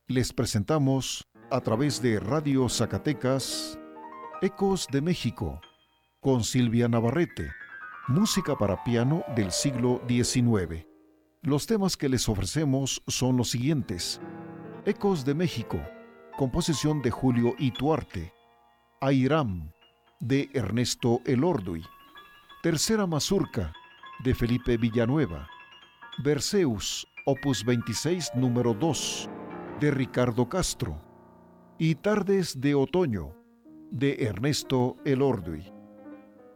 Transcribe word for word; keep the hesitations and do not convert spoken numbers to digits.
les presentamos, a través de Radio Zacatecas, Ecos de México, con Silvia Navarrete, música para piano del siglo diecinueve. Los temas que les ofrecemos son los siguientes: Ecos de México, composición de Julio Ituarte; Airam, de Ernesto Elorduy; Tercera Mazurca, de Felipe Villanueva; Berceus, opus veintiséis, número dos, de Ricardo Castro; y Tardes de Otoño, de Ernesto Elorduy.